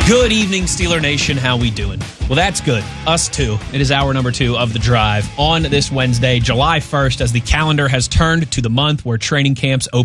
Good evening, Steeler Nation. How we doing? Well, that's good. Us too. It is hour number 2 of The Drive on this Wednesday, July 1st, as the calendar has turned to the month where training camps open